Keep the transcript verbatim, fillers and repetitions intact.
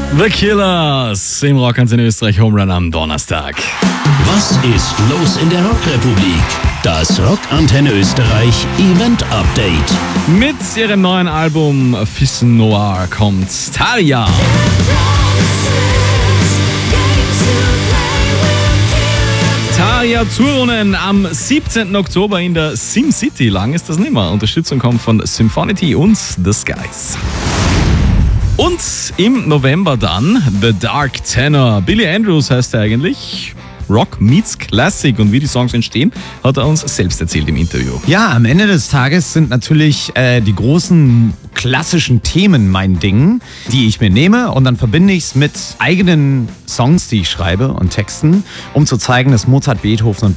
The Killers im Rockantenne Österreich Home Run am Donnerstag. Was ist los in der Rockrepublik? Das Rockantenne Österreich Event Update. Mit ihrem neuen Album Fils Noir kommt Thalia. Thalia Zurunen am siebzehnten Oktober in der SimCity. Lang ist das nicht mehr. Unterstützung kommt von Symphonity und The Skies. Und im November dann The Dark Tenor. Billy Andrews heißt er eigentlich. Rock meets Classic, und wie die Songs entstehen, hat er uns selbst erzählt im Interview. Ja, am Ende des Tages sind natürlich äh, die großen klassischen Themen mein Ding, die ich mir nehme, und dann verbinde ich es mit eigenen Songs, die ich schreibe, und Texten, um zu zeigen, dass Mozart, Beethoven und